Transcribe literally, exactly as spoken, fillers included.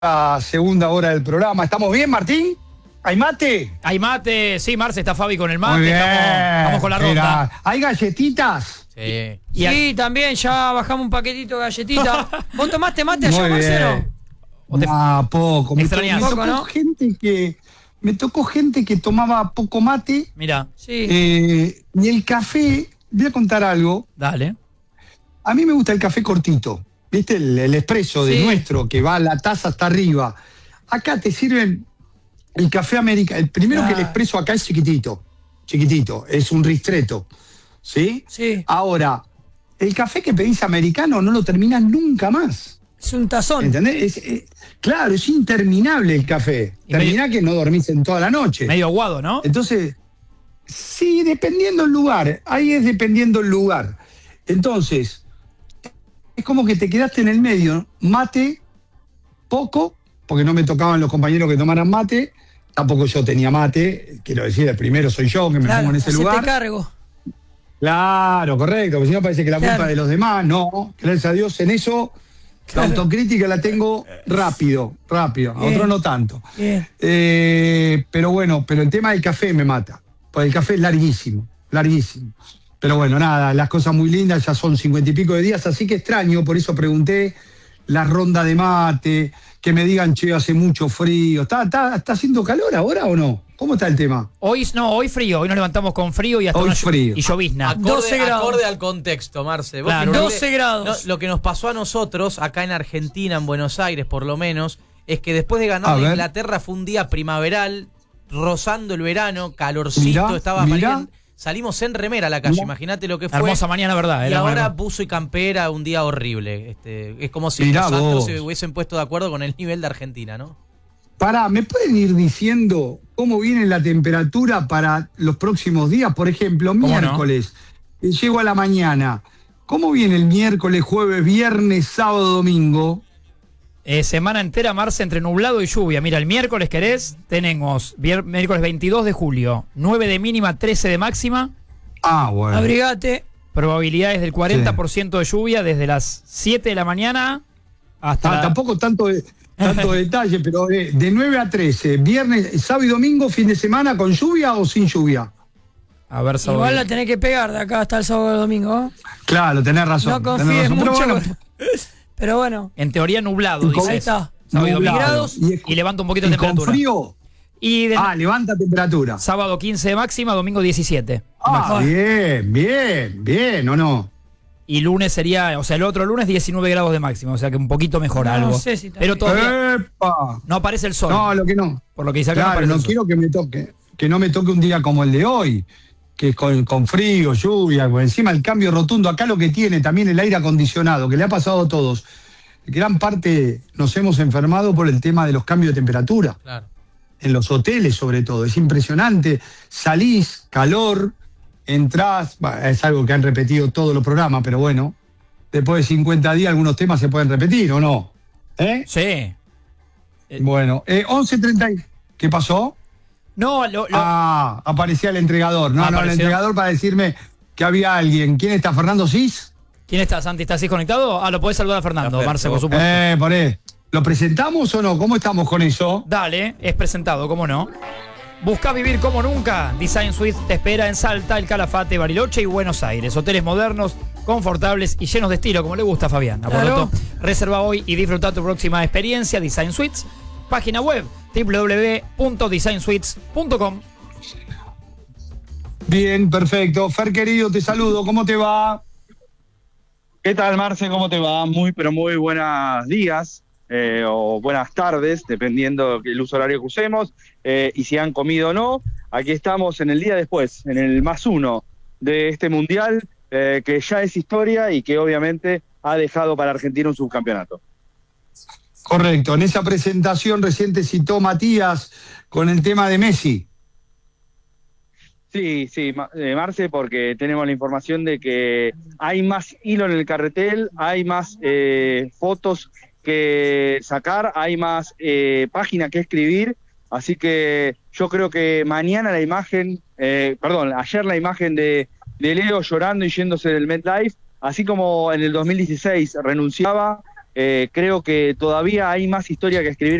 la segunda hora del programa. ¿Estamos bien, Martín? ¿Hay mate? Hay mate, sí, Marce, está Fabi con el mate. Muy bien. Estamos, estamos con la ronda. Mira, ¿hay galletitas? Sí. Sí, Y también ya bajamos un paquetito de galletitas. ¿Vos tomaste mate ayer, Muy Marcelo? bien. ¿O te- Ah, poco. Me, to- Extrañás. me tocó Poco, ¿no? gente que me tocó gente que tomaba poco mate. Mira, Sí. Eh, y el café, voy a contar algo. dale. A mí me gusta el café cortito. ¿Viste? El, el expreso de Sí. nuestro, que va la taza hasta arriba. Acá te sirven el café americano. El primero Ah. que el expreso acá es chiquitito. Chiquitito. Es un ristretto. ¿Sí? Sí. Ahora, el café que pedís americano no lo terminás nunca más. Es un tazón. ¿Entendés? Es, es- claro, es interminable el café. Y Terminás que no dormís en toda la noche. Medio aguado, ¿no? Entonces, sí, dependiendo el lugar. Ahí es dependiendo el lugar. Entonces, es como que te quedaste en el medio. Mate, poco, porque no me tocaban los compañeros que tomaran mate. Tampoco yo tenía mate. Quiero decir, el primero soy yo que me Claro, pongo en ese hacete lugar. cargo. Claro, correcto, porque si no parece que la Claro. culpa es de los demás. No, gracias a Dios, en eso la Claro. autocrítica la tengo rápido, rápido. A Bien. otro no tanto. Bien. Eh, pero bueno, pero el tema del café me mata. Porque el café es larguísimo, larguísimo. Pero bueno, nada, las cosas muy lindas, ya son cincuenta y pico de días, así que extraño, por eso pregunté la ronda de mate, que me digan, che, hace mucho frío. ¿Está, está, está haciendo calor ahora o no? ¿Cómo está el tema? Hoy no, hoy frío, hoy nos levantamos con frío y hasta Hoy una llo- frío. y llovizna. Acorde, doce grados. acorde al contexto, Marce. Vos Claro. fijate, doce grados. no, lo que nos pasó a nosotros, acá en Argentina, en Buenos Aires por lo menos, es que después de A ganar ver. Inglaterra fue un día primaveral, rozando el verano, calorcito, Mirá, estaba mirá. María- salimos en remera a la calle, Mirá. imagínate lo que fue. Hermosa mañana, ¿verdad? Y Era ahora muy- buzo y campera, un día horrible. Este, es como si Mirá los astros vos. se hubiesen puesto de acuerdo con el nivel de Argentina, ¿no? Pará, ¿me pueden ir diciendo cómo viene la temperatura para los próximos días? Por ejemplo, no? miércoles, eh, llego a la mañana. ¿Cómo viene el miércoles, jueves, viernes, sábado, domingo? Eh, semana entera, Marce, entre nublado y lluvia. Mira, el miércoles querés, tenemos vier- miércoles veintidós de julio, nueve de mínima, trece de máxima, Ah, bueno. Abrigate. probabilidades del cuarenta por ciento de lluvia desde las siete de la mañana hasta Ta- la- Tampoco tanto, de- tanto detalle, pero de, de nueve a trece, viernes, sábado y domingo, fin de semana, ¿con lluvia o sin lluvia? A ver, sábado. Igual la tenés que pegar de acá hasta el sábado o el domingo. ¿eh? Claro, tenés razón. No tenés confíes razón. Pero mucho. bueno, Pero bueno, En teoría nublado, Y con- dice. ahí está. Sábado y domingo. nublado. grados Y, es- Y levanta un poquito de y con temperatura. frío. Y de Ah, levanta temperatura. sábado quince de máxima, domingo diecisiete. Ah, bien, bien, bien, ¿o no? Y lunes sería, o sea, el otro lunes diecinueve grados de máxima, o sea que un poquito mejor No algo. sé si está Pero bien. todavía ¡Epa! no aparece el sol. No, lo que no. Por lo que dice acá, no Claro, aparece no el sol. quiero que me toque, que no me toque un día como el de hoy, que es con, con frío, lluvia, pues encima el cambio rotundo, acá lo que tiene también el aire acondicionado, que le ha pasado a todos. Gran parte nos hemos enfermado por el tema de los cambios de temperatura, Claro. en los hoteles sobre todo. Es impresionante, salís, calor, entrás, bah, es algo que han repetido todos los programas, pero bueno, después de cincuenta días algunos temas se pueden repetir, ¿o no? ¿Eh? Sí. Bueno, eh, once treinta. ¿Qué pasó? No, lo, lo- Ah, aparecía el entregador. No, Ah, no, el apareció. entregador para decirme que había alguien. ¿Quién está? ¿Fernando Cis? ¿quién está, Santi? ¿Estás así conectado? Ah, lo podés saludar a Fernando, Perfecto. Marce, por supuesto. Eh, por ahí. ¿Lo presentamos o no? ¿Cómo estamos con eso? Dale, es presentado, ¿cómo no? ¿Buscás vivir como nunca? Design Suite te espera en Salta, El Calafate, Bariloche y Buenos Aires. Hoteles modernos, confortables y llenos de estilo, como le gusta a Fabián. Por lo Claro. tanto, reserva hoy y disfruta tu próxima experiencia. Design Suites, página web doble u doble u doble u punto design suites punto com. Bien, perfecto. Fer, querido, te saludo. ¿Cómo te va? ¿Qué tal, Marce? ¿Cómo te va? Muy, pero muy buenos días eh, o buenas tardes, dependiendo del uso horario que usemos eh, y si han comido o no. Aquí estamos en el día después, en el más uno de este mundial eh, que ya es historia y que obviamente ha dejado para Argentina un subcampeonato. Correcto. En esa presentación reciente citó Matías con el tema de Messi. Sí, sí, Ma- eh, Marce, porque tenemos la información de que hay más hilo en el carretel, hay más eh, fotos que sacar, hay más eh, páginas que escribir, así que yo creo que mañana la imagen, eh, perdón, ayer la imagen de, de Leo llorando y yéndose del MetLife, así como en el dos mil dieciséis renunciaba Eh, creo que todavía hay más historia que escribir